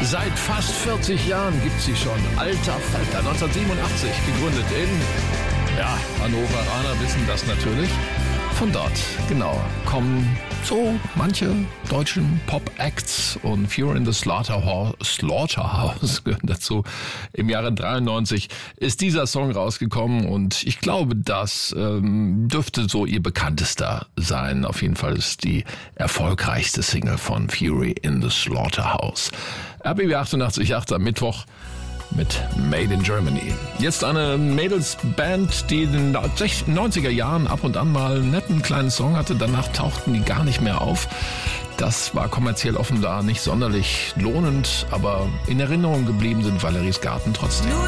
Seit fast 40 Jahren gibt sie schon. Alter Falter, 1987 gegründet in, Hannoveraner wissen das natürlich. Von dort, genau, kommen so manche deutschen Pop-Acts und Fury in the Slaughterhouse gehören dazu. Im Jahre 93 ist dieser Song rausgekommen und ich glaube, das dürfte so ihr bekanntester sein. Auf jeden Fall ist die erfolgreichste Single von Fury in the Slaughterhouse. RBB 88.8 am Mittwoch mit Made in Germany. Jetzt eine Mädelsband, die in den 90er Jahren ab und an mal einen netten kleinen Song hatte. Danach tauchten die gar nicht mehr auf. Das war kommerziell offenbar nicht sonderlich lohnend, aber in Erinnerung geblieben sind Valeries Garten trotzdem.